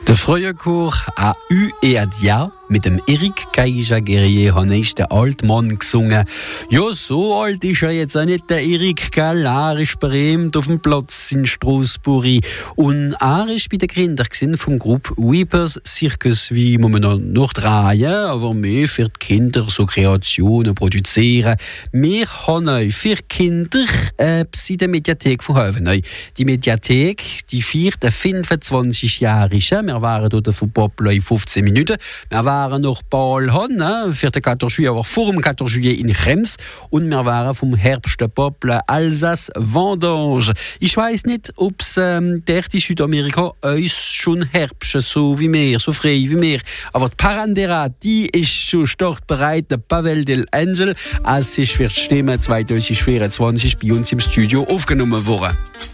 Der Freuenchor AU Eadia mit dem Eric Kaiser-Guerrier hat den Altmann gesungen. Ja, so alt ist er jetzt auch nicht, der Eric, gell? Er ist berühmt auf dem Platz in Strasbourg. Und er ist bei den Kindern vom Gruppe Weepers Circus, wie man noch drehen, aber mehr für die Kinder so Kreationen produzieren. Wir haben euch für Kinder in der Mediathek von Höveneu. Die Mediathek, die feiert den 25-jährigen. Wir waren dort von Poplo in 15 Minuten. Wir waren noch Balhon, für den 14 Juillet, aber vor dem 14 Juillet in Krems. Und wir waren vom Herbst Poplo Alsace-Vendange. Ich weiss nicht, ob es dort in Südamerika uns schon Herbst, so wie wir, so frei wie wir. Aber die Parandera, die ist schon startbereit. Der Pavel del Angel, es ist für die Stimme 2024 bei uns im Studio aufgenommen worden.